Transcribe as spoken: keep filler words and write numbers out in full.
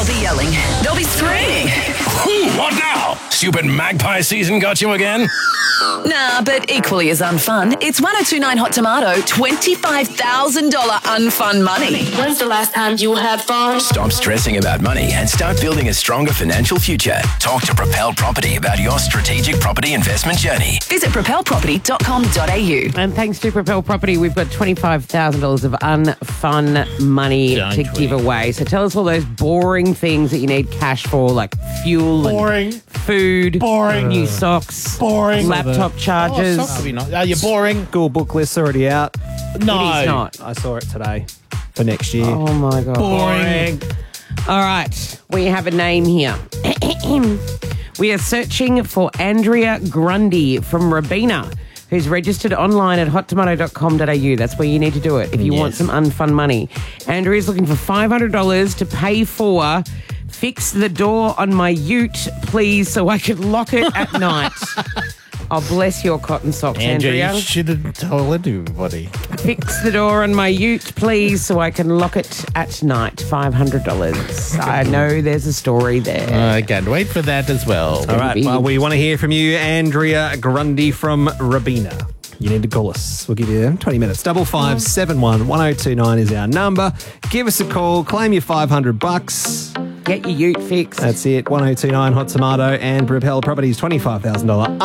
They'll be yelling. They'll be screaming. Whew, what now? Stupid magpie season got you again? Nah, but equally as unfun, it's ten twenty-nine Hot Tomato twenty-five thousand dollars unfun money. When's the last time you had fun? Stop stressing about money and start building a stronger financial future. Talk to Propel Property about your strategic property investment journey. Visit propel property dot com dot a u. And thanks to Propel Property, we've got twenty-five thousand dollars of unfun money Don't to we? give away. So tell us all those boring things that you need cash for, like fuel, Boring. and food, Boring. new socks, Boring. laptop chargers. Oh, socks would be nice. Are you boring? School book list's already out. No. It is not. I saw it today for next year. Oh my God. Boring. All right, we have a name here. We are searching for Andrea Grundy from Rabina, who's registered online at hot tomato dot com dot a u. That's where you need to do it if you want Yes. some unfun money. Andrea's looking for five hundred dollars to pay for fix the door on my ute, please, so I can lock it at night. Oh, bless your cotton socks, Andrew, Andrea. you should have told everybody. Fix the door on my ute, please, so I can lock it at night. five hundred dollars. I know there's a story there. I can't wait for that as well. All right, well, we want to hear from you, Andrea Grundy from Rabina. You need to call us. We'll give you twenty minutes. Double five seven one one zero two nine is our number. Give us a call. Claim your five hundred bucks. Get your ute fixed. That's it. one zero two nine Hot Tomato and Propel Properties twenty five thousand dollars